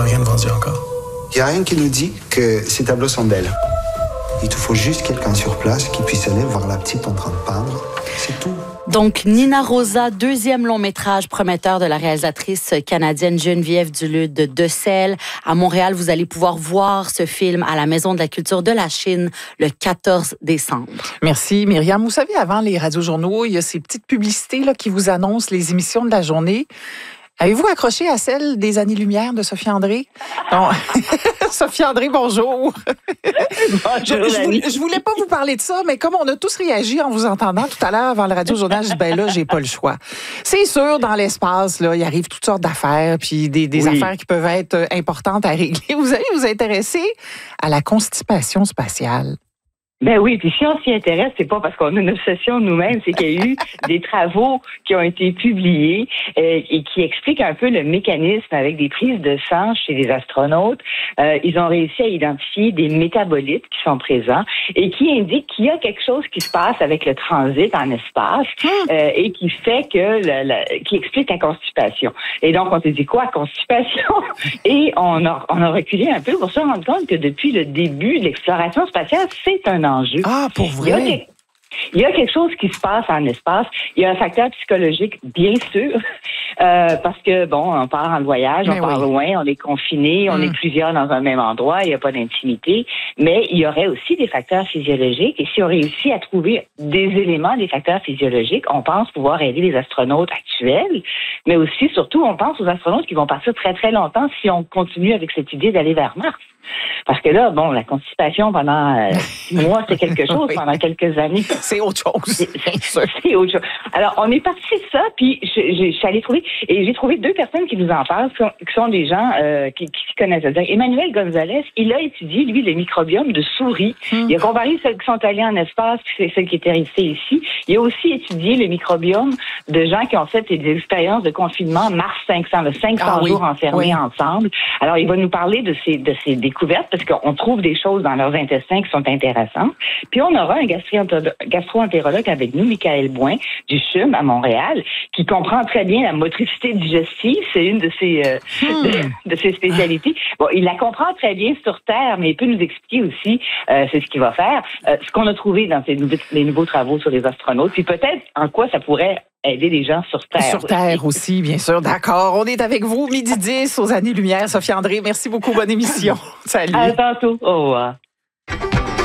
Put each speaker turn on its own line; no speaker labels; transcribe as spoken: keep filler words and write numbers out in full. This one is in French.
rien de vendu encore.
Il n'y a rien qui nous dit que ces tableaux sont belles. Il te faut juste quelqu'un sur place qui puisse aller voir la petite en train de peindre. C'est tout.
Donc, Nina Rosa, deuxième long métrage prometteur de la réalisatrice canadienne Geneviève Dulude de Decelles. À Montréal, vous allez pouvoir voir ce film à la Maison de la culture de la Chine le quatorze décembre.
Merci, Myriam. Vous savez, avant les radiojournaux, il y a ces petites publicités là, qui vous annoncent les émissions de la journée. Avez-vous accroché à celle des Années-Lumière de Sophie André? Non. Sophie André, bonjour.
Bonjour,
je, je, je voulais pas vous parler de ça, mais comme on a tous réagi en vous entendant tout à l'heure avant le radio-journal, je dis, ben là, j'ai pas le choix. C'est sûr, dans l'espace, là, il arrive toutes sortes d'affaires, puis des, des
oui.
affaires qui peuvent être importantes à régler. Vous allez vous intéresser à la constipation spatiale.
Ben oui, puis si on s'y intéresse, c'est pas parce qu'on a une obsession nous-mêmes, c'est qu'il y a eu des travaux qui ont été publiés euh, et qui expliquent un peu le mécanisme avec des prises de sang chez les astronautes. Euh, ils ont réussi à identifier des métabolites qui sont présents et qui indiquent qu'il y a quelque chose qui se passe avec le transit en espace euh, et qui fait que, le, le, qui explique la constipation. Et donc, on s'est dit quoi, constipation? Et on a, on a reculé un peu pour se rendre compte que depuis le début de l'exploration spatiale, c'est un enjeu.
Ah, pour vrai?
Il y a, il y a quelque chose qui se passe en espace. Il y a un facteur psychologique, bien sûr, euh, parce que, bon, on part en voyage, mais on part oui. loin, on est confiné, on mm. est plusieurs dans un même endroit, il n'y a pas d'intimité, mais il y aurait aussi des facteurs physiologiques, et si on réussit à trouver des éléments des facteurs physiologiques, on pense pouvoir aider les astronautes actuels, mais aussi, surtout, on pense aux astronautes qui vont partir très, très longtemps si on continue avec cette idée d'aller vers Mars. Parce que là, bon, la constipation pendant euh, six mois, c'est quelque chose. Oui. Pendant quelques années,
c'est autre chose.
C'est, c'est, c'est autre chose. Alors, on est parti de ça, puis je, je, je suis allée trouver, et j'ai trouvé deux personnes qui nous en parlent, qui sont, qui sont des gens euh, qui, qui se connaissent. C'est-à-dire, Emmanuel Gonzalez, il a étudié, lui, le microbiome de souris. Hum. Il a comparé celles qui sont allées en espace, puis celles qui étaient restées ici. Il a aussi étudié le microbiome de gens qui ont fait des expériences de confinement Mars cinq cents, le cinq cents ah, oui. jours enfermés oui. ensemble. Alors, il va nous parler de ces, de ces découvertes, parce qu'on trouve des choses dans leurs intestins qui sont intéressantes. Puis on aura un gastro-entérologue avec nous, Michael Bouin, du C H U M à Montréal, qui comprend très bien la motricité digestive. C'est une de ses, euh, hmm. de, de ses spécialités. Bon, il la comprend très bien sur Terre, mais il peut nous expliquer aussi, euh, c'est ce qu'il va faire, euh, ce qu'on a trouvé dans ces nouveaux, les nouveaux travaux sur les astronautes, puis peut-être en quoi ça pourrait aider les gens sur Terre.
Sur Terre aussi, bien sûr. D'accord. On est avec vous, midi dix, aux Années-Lumière. Sophie André, merci beaucoup. Bonne émission. Salut.
À tantôt. Au revoir.